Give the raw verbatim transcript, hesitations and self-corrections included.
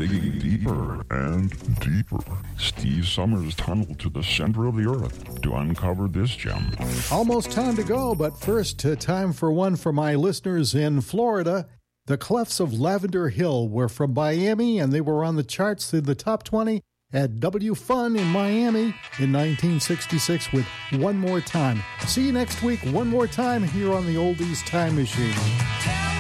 digging deeper and deeper, Steve Summers tunneled to the center of the earth to uncover this gem. Almost time to go, but first, uh, time for one for my listeners in Florida. The Clefs of Lavender Hill were from Miami, and they were on the charts in the top twenty at W Fun in Miami in nineteen sixty-six with One More Time. See you next week, one more time, here on the Oldies Time Machine.